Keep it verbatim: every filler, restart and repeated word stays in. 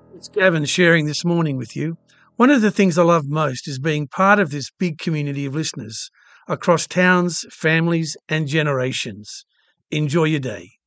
It's Gavin sharing this morning with you. One of the things I love most is being part of this big community of listeners across towns, families, and generations. Enjoy your day.